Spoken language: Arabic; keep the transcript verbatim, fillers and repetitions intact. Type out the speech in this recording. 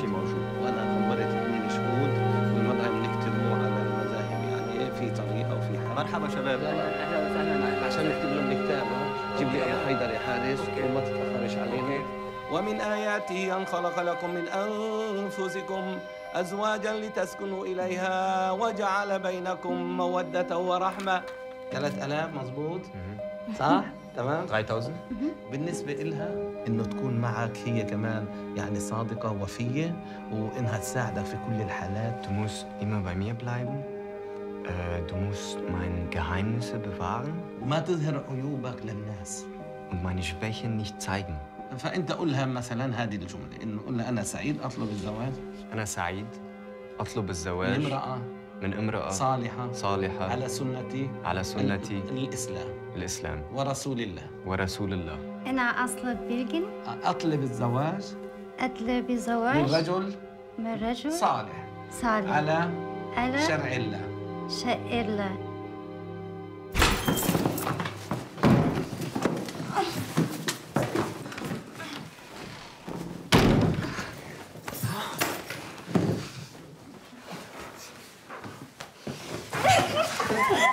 شيء موجود. وانا خبرت اثنين شهود والمرأة بنكتبوا على المذاهب، يعني في طريقة وفي حل. مرحبا شباب. لا لا اهلا وسهلا، عشان نكتب لهم الكتاب. جيب لي ابو حيدر يا حارس وما تتاخرش علينا. ومن آياته أن خلق لكم من أنفسكم أزواجا لتسكنوا إليها وجعل بينكم مودة ورحمة. ثلاثة آلاف مظبوط؟ صح؟ تمام؟ ثلاثة آلاف. بالنسبة إلها إنه تكون معك هي كمان يعني صادقة وفية وإنها تساعدك في كل الحالات. Du musst immer bei mir bleiben. Äh, du musst meine Geheimnisse bewahren. وما تظهر عيوبك للناس. Und meine Schwächen nicht zeigen. فأنت قولها مثلا هذه الجملة، إنه قل أنا سعيد أطلب الزواج. أنا سعيد أطلب الزواج من امرأة من امرأة صالحة صالحة على سنة على سنة الإسلام الإسلام ورسول الله ورسول الله. أنا أصل بلجن. أطلب الزواج أطلب الزواج من رجل من رجل صالح صالح على على شرع الله. شرع الله. Ha ha ha!